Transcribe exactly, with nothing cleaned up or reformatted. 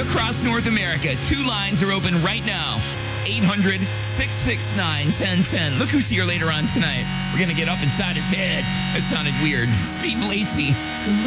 across North America. Two lines are open right now. eight hundred, six six nine, one zero one zero. Look who's here later on tonight. We're going to get up inside his head. That sounded weird. Steve Lacy.